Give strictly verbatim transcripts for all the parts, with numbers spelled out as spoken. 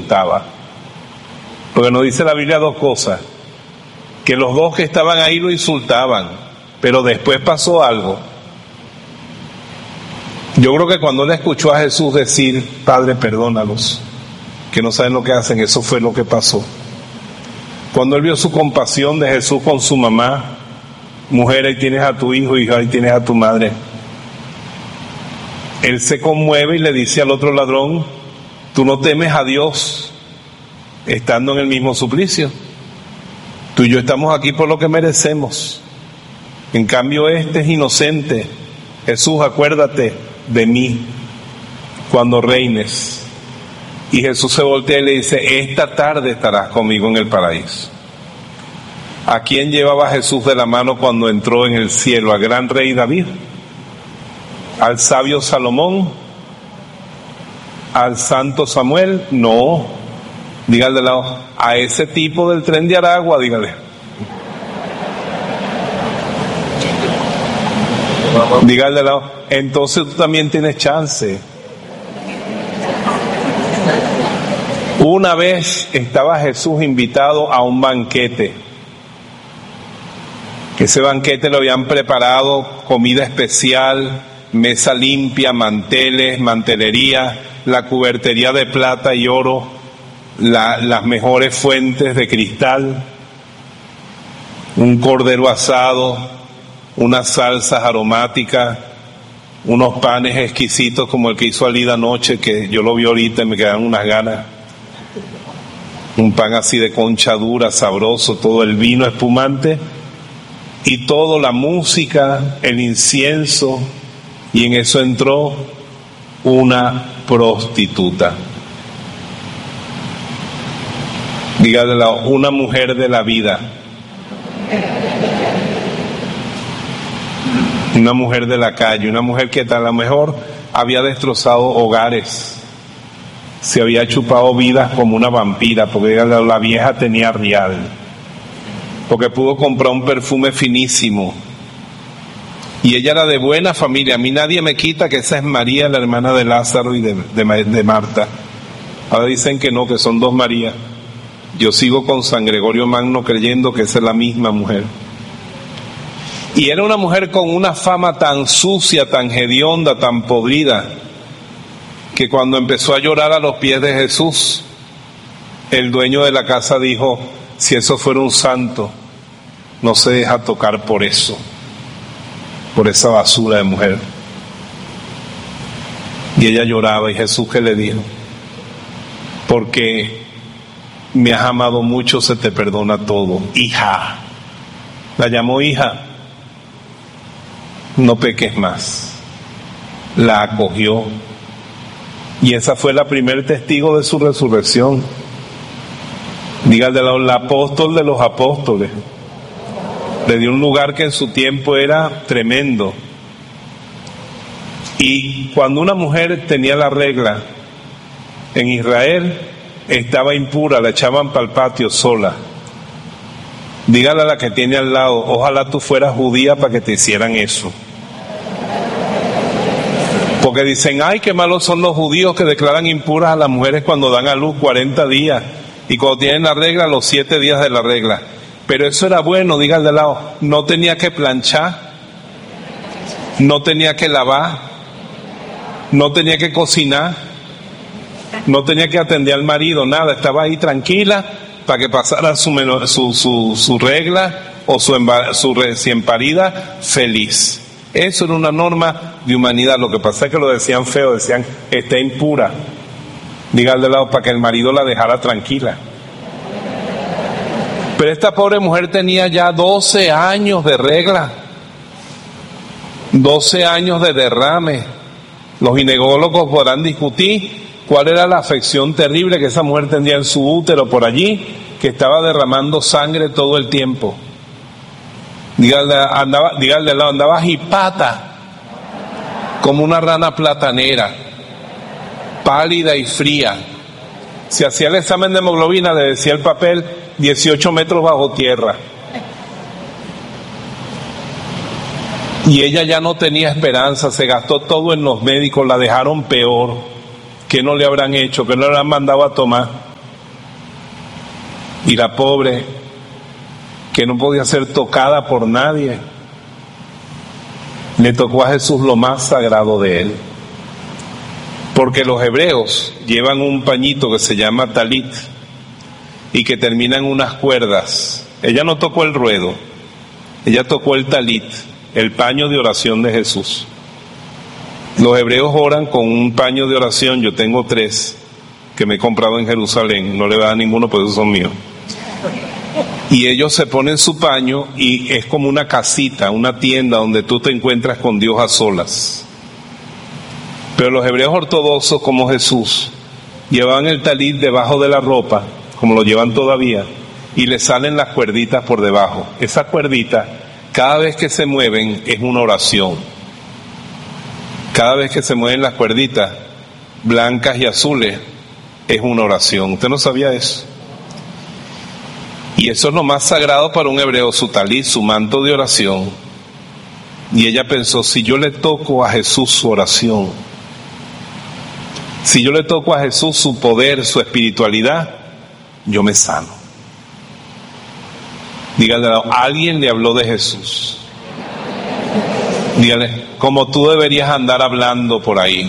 insultaba. Porque nos dice la Biblia dos cosas, que los dos que estaban ahí lo insultaban, pero después pasó algo. Yo creo que cuando él escuchó a Jesús decir, Padre, perdónalos, que no saben lo que hacen, eso fue lo que pasó. Cuando él vio su compasión de Jesús con su mamá, mujer, ahí tienes a tu hijo, hija, ahí tienes a tu madre. Él se conmueve y le dice al otro ladrón, tú no temes a Dios estando en el mismo suplicio. Tú y yo estamos aquí por lo que merecemos. En cambio este es inocente. Jesús, acuérdate de mí cuando reines. Y Jesús se voltea y le dice, esta tarde estarás conmigo en el paraíso. ¿A quién llevaba Jesús de la mano cuando entró en el cielo? ¿Al gran rey David? ¿Al sabio Salomón? ¿Al santo Samuel? No. Dígale de lado, a ese tipo del Tren de Aragua, dígale. Dígale de lado, entonces tú también tienes chance. Una vez estaba Jesús invitado a un banquete. Ese banquete lo habían preparado, comida especial, mesa limpia, manteles, mantelería, la cubertería de plata y oro, la, las mejores fuentes de cristal, un cordero asado, unas salsas aromáticas, unos panes exquisitos como el que hizo Alida anoche, que yo lo vi ahorita y me quedaron unas ganas. Un pan así de concha dura, sabroso, todo el vino espumante y toda la música, el incienso, y en eso entró una prostituta. Dígale, una mujer de la vida. Una mujer de la calle, una mujer que a lo mejor había destrozado hogares, se había chupado vidas como una vampira, porque la vieja tenía real, porque pudo comprar un perfume finísimo, y ella era de buena familia. A mí nadie me quita que esa es María, la hermana de Lázaro y de, de, de Marta. Ahora dicen que no, que son dos Marías. Yo sigo con San Gregorio Magno creyendo que esa es la misma mujer. Y era una mujer con una fama tan sucia, tan hedionda, tan podrida, que cuando empezó a llorar a los pies de Jesús, el dueño de la casa dijo, si eso fuera un santo, no se deja tocar por eso, por esa basura de mujer. Y ella lloraba, y Jesús, ¿qué le dijo? Porque me has amado mucho, se te perdona todo. Hija, la llamó hija. No peques más. La acogió, y esa fue la primer testigo de su resurrección. Dígale, el apóstol de los apóstoles. Le dio un lugar que en su tiempo era tremendo. Y cuando una mujer tenía la regla en Israel, estaba impura, la echaban para el patio sola. Dígale a la que tiene al lado, ojalá tú fueras judía para que te hicieran eso. Porque dicen, ay, qué malos son los judíos que declaran impuras a las mujeres cuando dan a luz cuarenta días, y cuando tienen la regla, los siete días de la regla. Pero eso era bueno, diga al de lado, no tenía que planchar, no tenía que lavar, no tenía que cocinar, no tenía que atender al marido, nada, estaba ahí tranquila para que pasara su, menor, su, su, su regla o su, su recién parida feliz. Eso era una norma de humanidad. Lo que pasa es que lo decían feo, decían, está impura. Diga al de lado, para que el marido la dejara tranquila. Pero esta pobre mujer tenía ya doce años de regla, doce años de derrame. Los ginecólogos podrán discutir cuál era la afección terrible que esa mujer tenía en su útero por allí, que estaba derramando sangre todo el tiempo. Dígale, andaba, dígale al lado, andaba jipata, como una rana platanera, pálida y fría. Si hacía el examen de hemoglobina, le decía el papel, dieciocho metros bajo tierra. Y ella ya no tenía esperanza, se gastó todo en los médicos, la dejaron peor. ¿Qué no le habrán hecho? ¿Qué no le han mandado a tomar? Y la pobre, que no podía ser tocada por nadie, le tocó a Jesús lo más sagrado de él. Porque los hebreos llevan un pañito que se llama talit y que termina en unas cuerdas. Ella no tocó el ruedo, ella tocó el talit, el paño de oración de Jesús. Los hebreos oran con un paño de oración. Yo tengo tres que me he comprado en Jerusalén, no le voy a dar ninguno, pues esos son míos. Y ellos se ponen su paño y es como una casita, una tienda donde tú te encuentras con Dios a solas. Pero los hebreos ortodoxos, como Jesús, llevaban el talit debajo de la ropa, como lo llevan todavía, y le salen las cuerditas por debajo. Esas cuerditas, cada vez que se mueven, es una oración. Cada vez que se mueven las cuerditas, blancas y azules, es una oración. ¿Usted no sabía eso? Y eso es lo más sagrado para un hebreo, su talit, su manto de oración. Y ella pensó, si yo le toco a Jesús su oración, si yo le toco a Jesús su poder, su espiritualidad, yo me sano. Dígale, alguien le habló de Jesús. Dígale, como tú deberías andar hablando por ahí.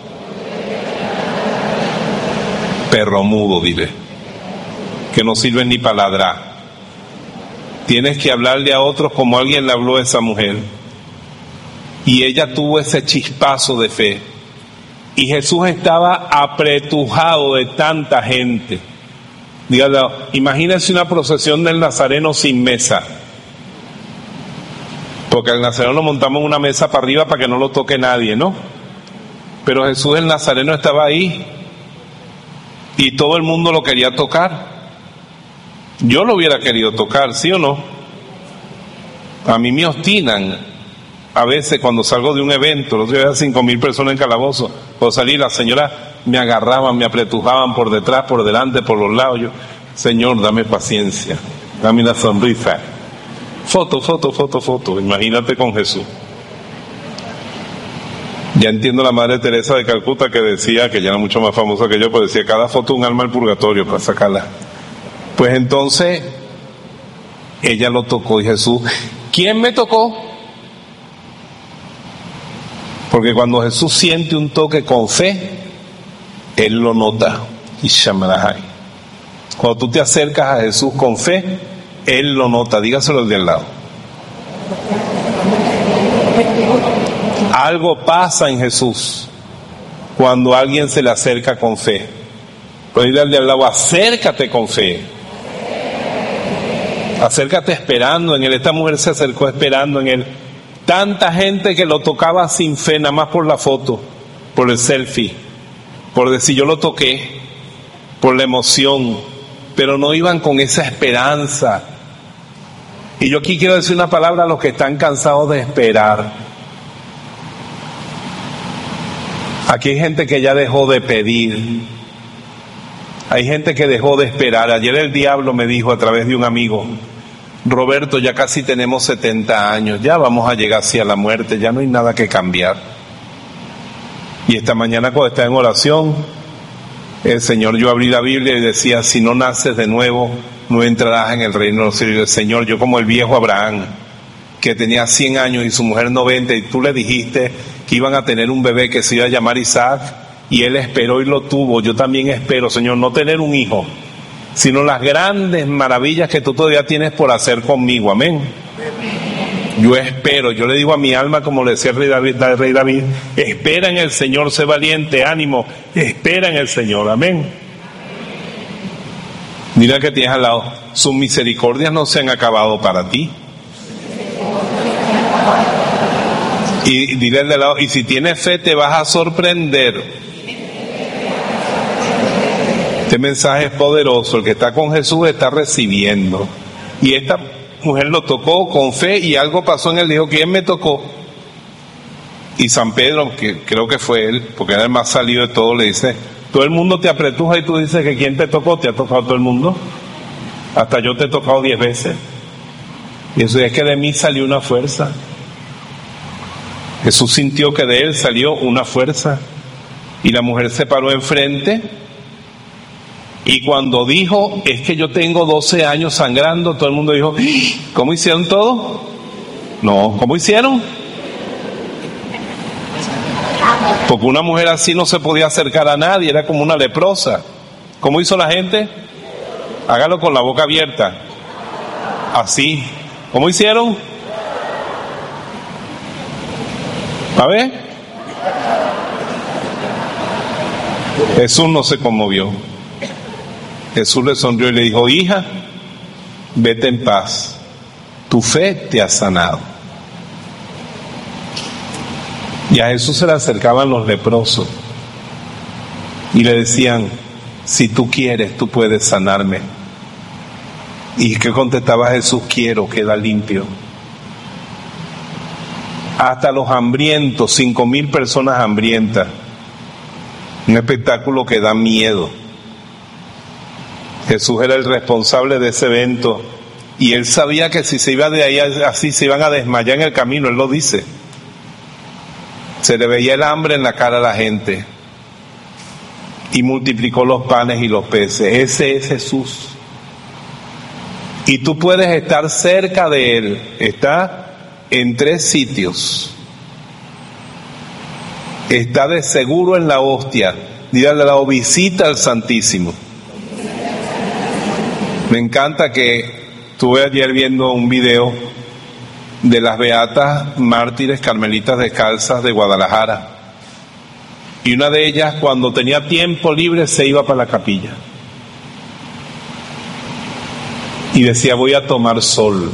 Perro mudo, dile, que no sirven ni para ladrar. Tienes que hablarle a otros como alguien le habló a esa mujer. Y ella tuvo ese chispazo de fe. Y Jesús estaba apretujado de tanta gente. Dígale, imagínense una procesión del Nazareno sin mesa. Porque al Nazareno lo montamos en una mesa para arriba para que no lo toque nadie, ¿no? Pero Jesús el Nazareno estaba ahí. Y todo el mundo lo quería tocar. Yo lo hubiera querido tocar, ¿sí o no? A mí me obstinan a veces cuando salgo de un evento. Los otro día cinco mil personas en calabozo. Puedo salir, las señoras me agarraban, me apretujaban por detrás, por delante, por los lados. Yo, Señor, dame paciencia, dame una sonrisa. Foto, foto, foto, foto. Imagínate con Jesús. Ya entiendo la Madre Teresa de Calcuta, que decía, que ya era mucho más famosa que yo, pues decía, cada foto un alma al purgatorio para sacarla. Pues entonces, ella lo tocó y Jesús, ¿quién me tocó? Porque cuando Jesús siente un toque con fe, Él lo nota. Y shamarajai. Cuando tú te acercas a Jesús con fe, Él lo nota. Dígaselo al de al lado. Algo pasa en Jesús cuando alguien se le acerca con fe. Pero dile al de al lado, acércate con fe. Acércate esperando en Él. Esta mujer se acercó esperando en Él. Tanta gente que lo tocaba sin fe, nada más por la foto, por el selfie, por decir yo lo toqué, por la emoción, pero no iban con esa esperanza. Y yo aquí quiero decir una palabra a los que están cansados de esperar. Aquí hay gente que ya dejó de pedir. Hay gente que dejó de esperar. Ayer el diablo me dijo a través de un amigo, Roberto, ya casi tenemos setenta años, ya vamos a llegar hacia la muerte, ya no hay nada que cambiar. Y esta mañana cuando estaba en oración, el Señor, yo abrí la Biblia y decía, si no naces de nuevo, no entrarás en el reino de los cielos. El Señor, yo como el viejo Abraham, que tenía cien años y su mujer noventa, y tú le dijiste que iban a tener un bebé que se iba a llamar Isaac, y él esperó y lo tuvo. Yo también espero, Señor, no tener un hijo, sino las grandes maravillas que tú todavía tienes por hacer conmigo. Amén. Yo espero, yo le digo a mi alma, como le decía el rey David, el rey David, espera en el Señor, sé valiente, ánimo, espera en el Señor. Amén. Mira que tienes al lado, sus misericordias no se han acabado para ti. Y dile al de lado, y si tienes fe te vas a sorprender. Este mensaje es poderoso. El que está con Jesús está recibiendo. Y esta mujer lo tocó con fe y algo pasó en él. Dijo, ¿quién me tocó? Y San Pedro, que creo que fue él, porque era el más salido de todo, le dice, todo el mundo te apretuja y tú dices que ¿quién te tocó? ¿Te ha tocado todo el mundo? Hasta yo te he tocado diez veces. Y eso es que de mí salió una fuerza. Jesús sintió que de él salió una fuerza. Y la mujer se paró enfrente Y cuando dijo, es que yo tengo doce años sangrando, todo el mundo dijo, ¿cómo hicieron todo? No, ¿cómo hicieron? Porque una mujer así no se podía acercar a nadie, era como una leprosa. ¿Cómo hizo la gente? Hágalo con la boca abierta. Así. ¿Cómo hicieron? A ver. Jesús no se conmovió. Jesús le sonrió y le dijo, hija, vete en paz, tu fe te ha sanado. Y a Jesús se le acercaban los leprosos y le decían, si tú quieres, tú puedes sanarme. ¿Y qué contestaba Jesús? Quiero, queda limpio. Hasta los hambrientos, cinco mil personas hambrientas. Un espectáculo que da miedo. Jesús era el responsable de ese evento y él sabía que si se iba de ahí así se iban a desmayar en el camino, él lo dice. Se le veía el hambre en la cara a la gente y multiplicó los panes y los peces. Ese es Jesús. Y tú puedes estar cerca de él. Está en tres sitios. Está de seguro en la hostia. Dígale al lado, visita al Santísimo. Me encanta que estuve ayer viendo un video de las beatas mártires carmelitas descalzas de Guadalajara. Y una de ellas, cuando tenía tiempo libre, se iba para la capilla. Y decía, voy a tomar sol.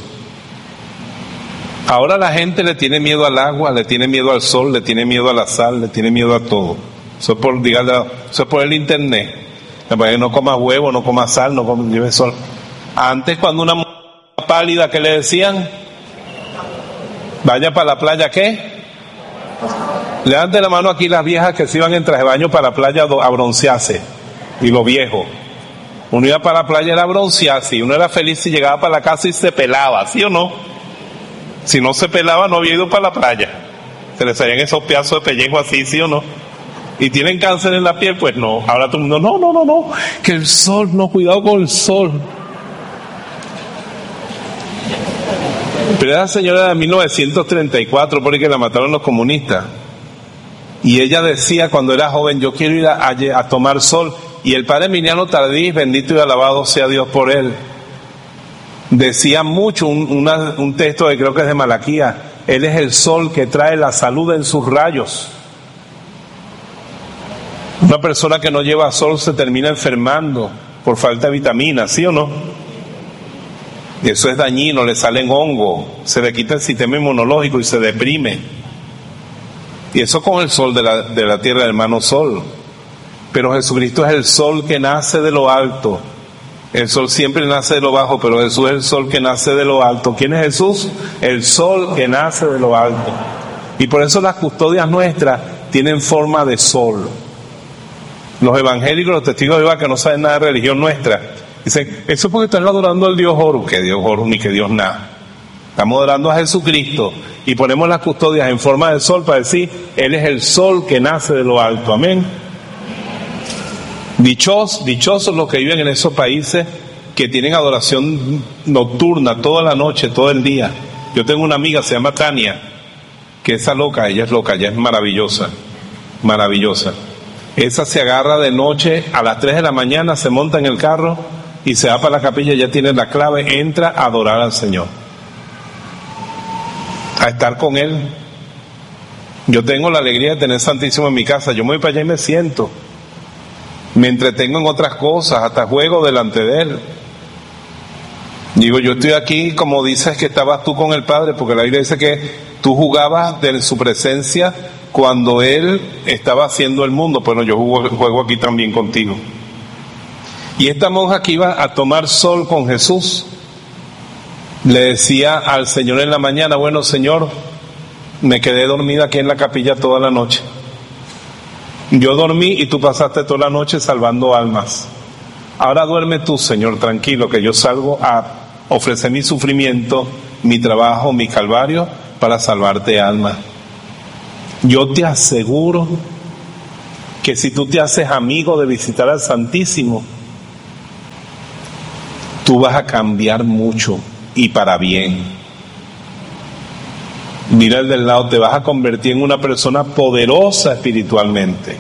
Ahora la gente le tiene miedo al agua, le tiene miedo al sol, le tiene miedo a la sal, le tiene miedo a todo. Eso es por, dígale, eso es por el internet. No coma huevo, no coma sal, no coma, lleve sol. Antes, cuando una mujer pálida, ¿qué le decían? Vaya para la playa, ¿qué? Levante la mano aquí las viejas que se iban en traje de baño para la playa a broncearse. Y los viejos. Uno iba para la playa era broncearse y uno era feliz si llegaba para la casa y se pelaba, ¿sí o no? Si no se pelaba no había ido para la playa. Se les salían esos pedazos de pellejo así, ¿sí o no? Y tienen cáncer en la piel, pues no. Ahora todo el mundo, no, no, no, no, que el sol, no, cuidado con el sol. Pero esa señora de mil novecientos treinta y cuatro, por ahí que la mataron los comunistas. Y ella decía cuando era joven, yo quiero ir a, a, a tomar sol. Y el padre Emiliano Tardís, bendito y alabado sea Dios por él, decía mucho un, una, un texto que creo que es de Malaquías, él es el sol que trae la salud en sus rayos. Una persona que no lleva sol se termina enfermando por falta de vitaminas, ¿sí o no? Y eso es dañino, le salen hongos, se le quita el sistema inmunológico y se deprime. Y eso con el sol de la, de la tierra, hermano sol. Pero Jesucristo es el sol que nace de lo alto. El sol siempre nace de lo bajo, pero Jesús es el sol que nace de lo alto. ¿Quién es Jesús? El sol que nace de lo alto. Y por eso las custodias nuestras tienen forma de sol. Los evangélicos, los testigos de Jehová que no saben nada de religión nuestra, dicen, eso es porque están adorando al Dios Horus. Que Dios Horus ni que Dios nada. Estamos adorando a Jesucristo y ponemos las custodias en forma de sol para decir, Él es el sol que nace de lo alto. Amén. Dichosos, dichosos los que viven en esos países que tienen adoración nocturna toda la noche, todo el día. Yo tengo una amiga, se llama Tania, que esa loca, ella es loca, ella es maravillosa, maravillosa. Esa se agarra de noche a las tres de la mañana, se monta en el carro y se va para la capilla, ya tiene la clave, entra a adorar al Señor, a estar con Él. Yo tengo la alegría de tener Santísimo en mi casa, yo me voy para allá y me siento. Me entretengo en otras cosas, hasta juego delante de Él. Digo, yo estoy aquí como dices que estabas tú con el Padre, porque la Biblia dice que tú jugabas de su presencia cuando Él estaba haciendo el mundo. Bueno, yo juego, juego aquí también contigo. Y esta monja que iba a tomar sol con Jesús, le decía al Señor en la mañana, bueno Señor, me quedé dormida aquí en la capilla toda la noche. Yo dormí y tú pasaste toda la noche salvando almas. Ahora duerme tú, Señor, tranquilo, que yo salgo a ofrecer mi sufrimiento, mi trabajo, mi calvario, para salvarte alma. Yo te aseguro que si tú te haces amigo de visitar al Santísimo, tú vas a cambiar mucho y para bien. Mira el del lado, te vas a convertir en una persona poderosa espiritualmente.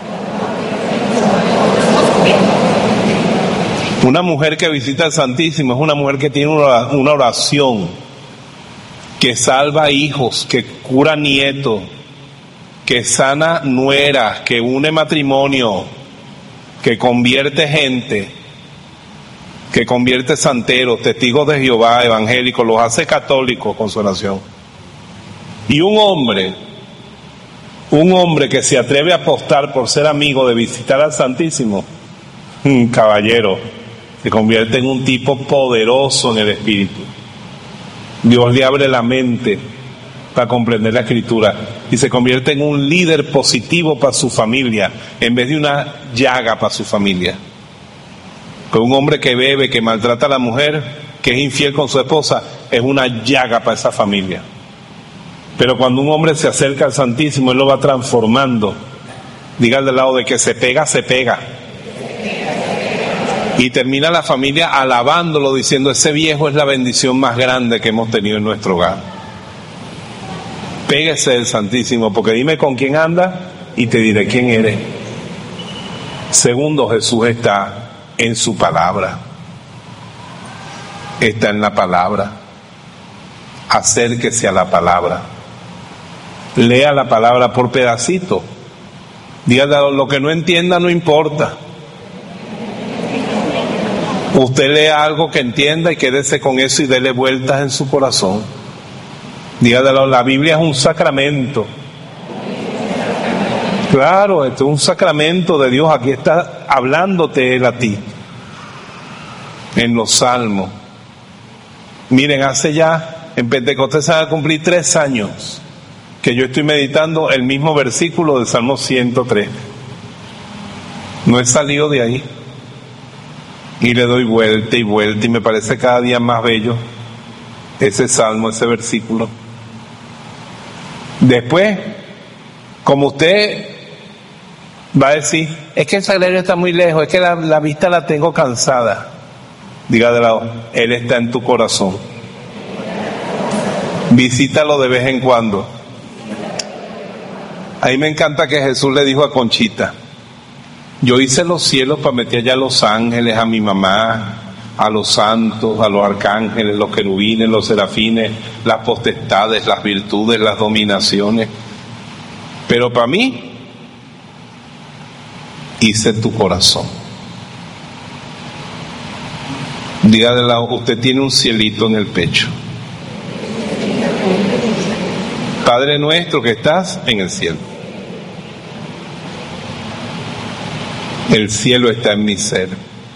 Una mujer que visita el Santísimo es una mujer que tiene una oración, que salva hijos, que cura nietos, que sana nueras, que une matrimonio, que convierte gente, que convierte santeros, testigos de Jehová, evangélicos, los hace católicos con su oración. Y un hombre, un hombre que se atreve a apostar por ser amigo de visitar al Santísimo, un caballero, se convierte en un tipo poderoso en el espíritu. Dios le abre la mente para comprender la Escritura y se convierte en un líder positivo para su familia en vez de una llaga para su familia. Pero un hombre que bebe, que maltrata a la mujer, que es infiel con su esposa, es una llaga para esa familia. Pero cuando un hombre se acerca al Santísimo, él lo va transformando. Diga del lado de que se pega, se pega. Y termina la familia alabándolo, diciendo: ese viejo es la bendición más grande que hemos tenido en nuestro hogar. Péguese del Santísimo, porque dime con quién anda y te diré quién eres. Segundo, Jesús está en su palabra. Está en la palabra. Acérquese a la palabra. Lea la palabra por pedacito. Dígale: lo que no entienda no importa. Usted lea algo que entienda y quédese con eso y dele vueltas en su corazón. Dígale: la Biblia es un sacramento. Claro, esto es un sacramento de Dios. Aquí está hablándote Él a ti. En los salmos. Miren, hace ya, en Pentecostés se van a cumplir tres años que yo estoy meditando el mismo versículo del Salmo ciento tres. No he salido de ahí. Y le doy vuelta y vuelta y me parece cada día más bello ese salmo, ese versículo. Después, como usted va a decir: es que el sagrario está muy lejos, es que la, la vista la tengo cansada. Diga de lado: Él está en tu corazón. Visítalo de vez en cuando. A mí me encanta que Jesús le dijo a Conchita: yo hice los cielos para meter allá a los ángeles, a mi mamá, a los santos, a los arcángeles, los querubines, los serafines, las potestades, las virtudes, las dominaciones. Pero para mí, hice tu corazón. Diga de lado: usted tiene un cielito en el pecho. Padre nuestro que estás en el cielo. El cielo está en mi ser.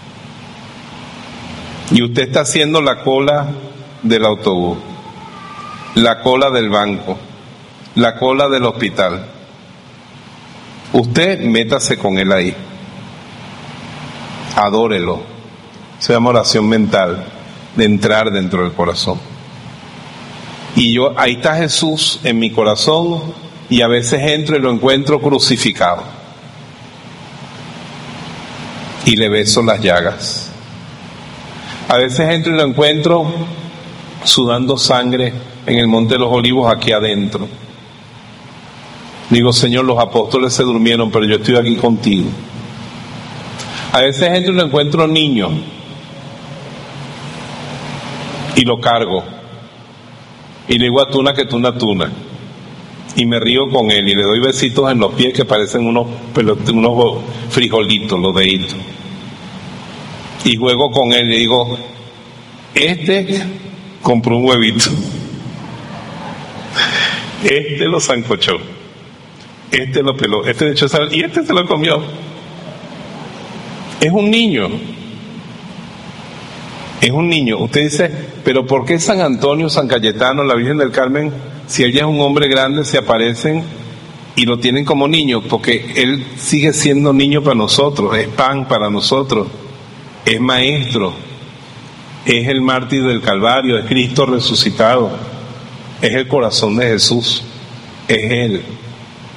Y usted está haciendo la cola del autobús, la cola del banco, la cola del hospital. Usted métase con Él ahí. Adórelo. Se llama oración mental, de entrar dentro del corazón. Y yo, ahí está Jesús en mi corazón, y a veces entro y lo encuentro crucificado. Y le beso las llagas. A veces entro y lo encuentro sudando sangre en el Monte de los Olivos, aquí adentro. Digo: Señor, los apóstoles se durmieron, pero yo estoy aquí contigo. A veces entro y lo encuentro niño y lo cargo y le digo: atuna que tuna tuna, y me río con él y le doy besitos en los pies que parecen unos, unos frijolitos, los deditos. Y juego con él y le digo: este compró un huevito, este lo sancochó, este lo peló, este le echó sal y este se lo comió. Es un niño. Es un niño. Usted dice: pero ¿por qué San Antonio, San Cayetano, la Virgen del Carmen, si ella es un hombre grande, se aparecen y lo tienen como niño? Porque Él sigue siendo niño para nosotros, es pan para nosotros, es maestro, es el mártir del Calvario, es Cristo resucitado, es el corazón de Jesús, es Él.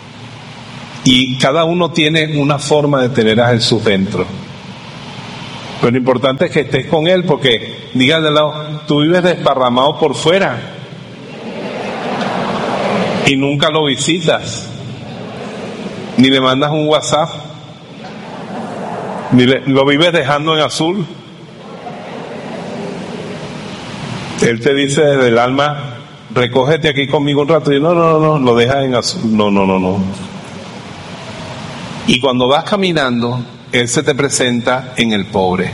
Y cada uno tiene una forma de tener a Jesús dentro. Pero lo importante es que estés con él, porque diga de lado, tú vives desparramado por fuera y nunca lo visitas, ni le mandas un WhatsApp, ni le, lo vives dejando en azul. Él te dice desde el alma, recógete aquí conmigo un rato, y no, no, no, no, lo dejas en azul, no, no, no, no. Y cuando vas caminando, Él se te presenta en el pobre.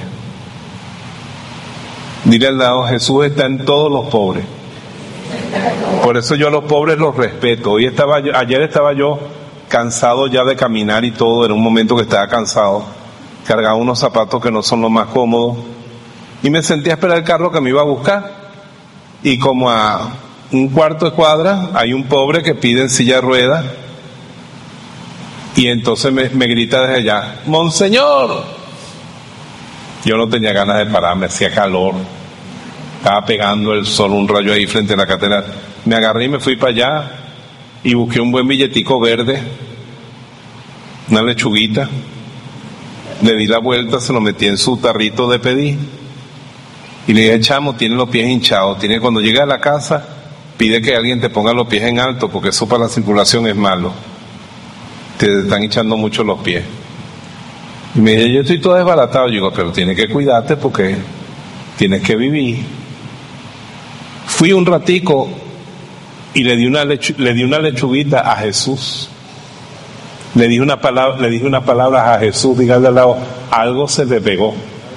Dile al lado, Jesús está en todos los pobres. Por eso yo a los pobres los respeto. Hoy estaba yo, ayer estaba yo cansado ya de caminar y todo, en un momento que estaba cansado, cargaba unos zapatos que no son los más cómodos, y me senté a esperar el carro que me iba a buscar, y como a un cuarto de cuadra hay un pobre que pide en silla de ruedas, y entonces me, me grita desde allá, Monseñor. Yo no tenía ganas de pararme, hacía calor, estaba pegando el sol, un rayo ahí frente a la catedral. Me agarré y me fui para allá y busqué un buen billetico verde, una lechuguita, le di la vuelta, se lo metí en su tarrito de pedir y le dije, chamo, tiene los pies hinchados, tiene, cuando llegue a la casa pide que alguien te ponga los pies en alto, porque eso para la circulación es malo, te están hinchando mucho los pies. Y me dice, yo estoy todo desbaratado. Yo digo, pero tienes que cuidarte porque tienes que vivir. Fui un ratico y le di una lechu- le di una lechuguita a Jesús. Le dije una palabra, le dije unas palabras a Jesús, dígale al lado, algo se le pegó.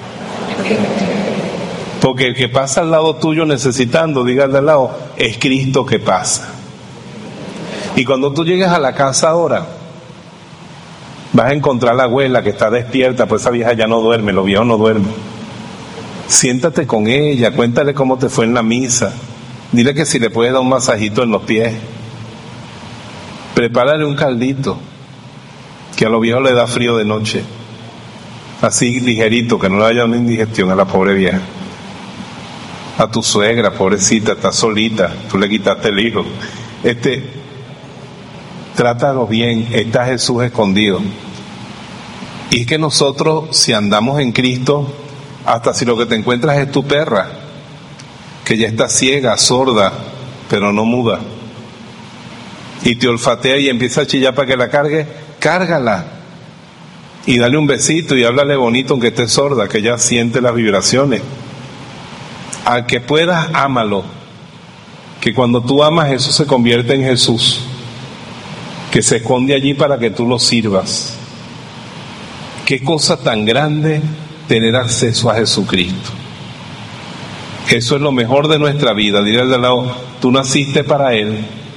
Porque el que pasa al lado tuyo necesitando, dígale al lado, es Cristo que pasa. Y cuando tú llegues a la casa ahora, vas a encontrar a la abuela que está despierta, pues esa vieja ya no duerme, los viejos no duermen. Siéntate con ella, cuéntale cómo te fue en la misa, dile que si le puedes dar un masajito en los pies, prepárale un caldito, que a los viejos le da frío de noche, así ligerito, que no le haya una indigestión a la pobre vieja. A tu suegra, pobrecita, está solita, tú le quitaste el hijo. Este... Trátalo bien, está Jesús escondido. Y es que nosotros, si andamos en Cristo, hasta si lo que te encuentras es tu perra, que ya está ciega, sorda, pero no muda, y te olfatea y empieza a chillar para que la cargue, cárgala y dale un besito y háblale bonito aunque esté sorda, que ella siente las vibraciones. Al que puedas, ámalo, que cuando tú amas, eso se convierte en Jesús, que se esconde allí para que tú lo sirvas. Qué cosa tan grande tener acceso a Jesucristo. Eso es lo mejor de nuestra vida. Dile al de al lado, tú naciste para Él.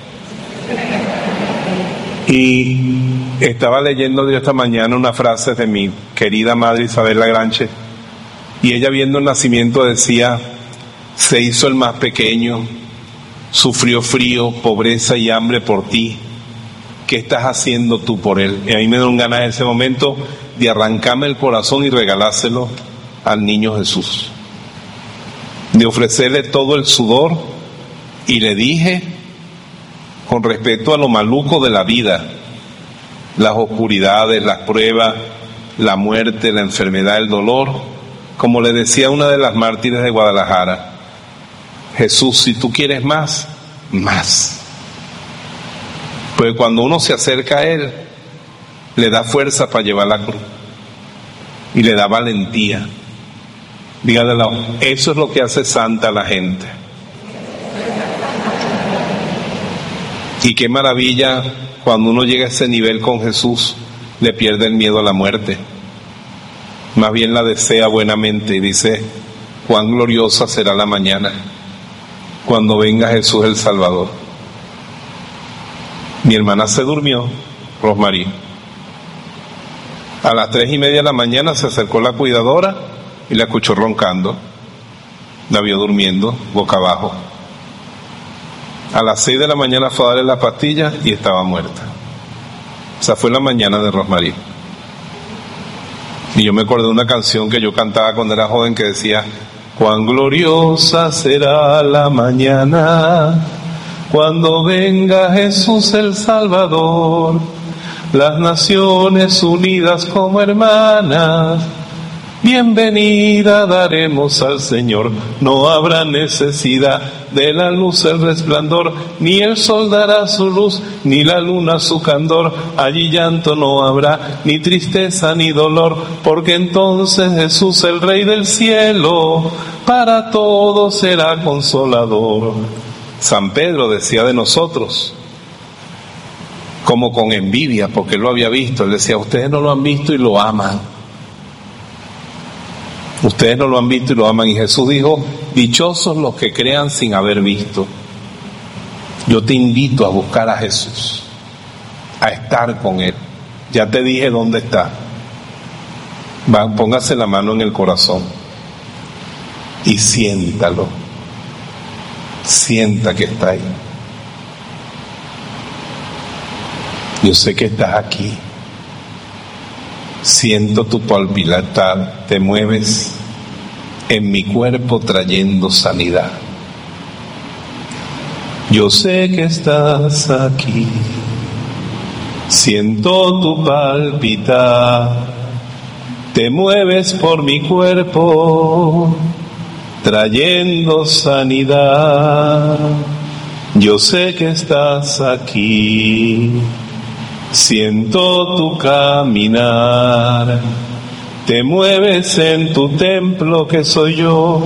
Y estaba leyendo yo esta mañana una frase de mi querida madre Isabel Lagrange, y ella, viendo el nacimiento, decía, se hizo el más pequeño, sufrió frío, pobreza y hambre por ti. ¿Qué estás haciendo tú por Él? Y a mí me dan ganas en ese momento de arrancarme el corazón y regalárselo al niño Jesús, de ofrecerle todo el sudor. Y le dije, con respecto a lo maluco de la vida, las oscuridades, las pruebas, la muerte, la enfermedad, el dolor, como le decía una de las mártires de Guadalajara, Jesús, si tú quieres más, más. Porque cuando uno se acerca a Él, le da fuerza para llevar la cruz y le da valentía. Dígale al lado, eso es lo que hace santa a la gente. Y qué maravilla cuando uno llega a ese nivel con Jesús, le pierde el miedo a la muerte, más bien la desea buenamente y dice, cuán gloriosa será la mañana cuando venga Jesús el Salvador. Mi hermana se durmió, Rosmarie. A las tres y media de la mañana se acercó la cuidadora y la escuchó roncando. La vio durmiendo, boca abajo. A las seis de la mañana fue a darle la pastilla y estaba muerta. Esa fue la mañana de Rosmarie. Y yo me acordé de una canción que yo cantaba cuando era joven que decía, cuán gloriosa será la mañana cuando venga Jesús el Salvador, las naciones unidas como hermanas, bienvenida daremos al Señor. No habrá necesidad de la luz el resplandor, ni el sol dará su luz, ni la luna su candor. Allí llanto no habrá, ni tristeza ni dolor, porque entonces Jesús, el Rey del cielo, para todos será consolador. San Pedro decía de nosotros, como con envidia, porque él lo había visto. Él decía, ustedes no lo han visto y lo aman. Ustedes no lo han visto y lo aman. Y Jesús dijo, dichosos los que crean sin haber visto. Yo te invito a buscar a Jesús, a estar con Él. Ya te dije dónde está. Va, póngase la mano en el corazón y siéntalo. Sienta que está ahí. Yo sé que estás aquí. Siento tu palpitar, te mueves en mi cuerpo trayendo sanidad. Yo sé que estás aquí. Siento tu palpitar, te mueves por mi cuerpo trayendo sanidad. Yo sé que estás aquí. Siento tu caminar, te mueves en tu templo que soy yo.